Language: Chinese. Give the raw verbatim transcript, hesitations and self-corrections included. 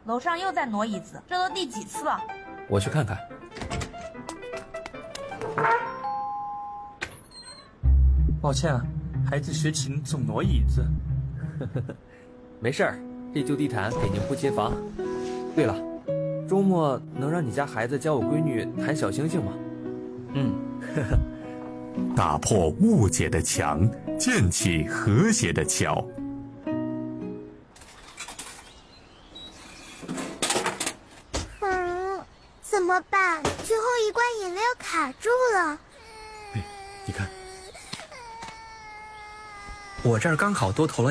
楼上又在挪椅子，这都第几次了？ 我去看看。 抱歉啊，孩子学琴总挪椅子。 没事儿，这旧地毯给您铺新房。对了，周末能让你家孩子教我闺女弹小星星吗？ 嗯， 打破误解的墙，建起和谐的桥。 嗯，怎么办？最后一罐饮料卡住了。 哎，你看，我这儿刚好多投了